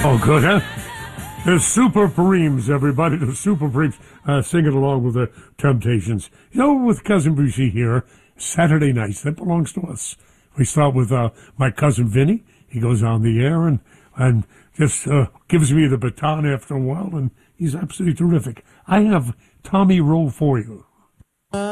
Oh, good, huh? The Super Preems, everybody. The Super Preems singing along with the Temptations. You know, with Cousin Brucey here, Saturday nights, that belongs to us. We start with my cousin Vinny. He goes on the air and just gives me the baton after a while, and he's absolutely terrific. I have Tommy Rowe for you.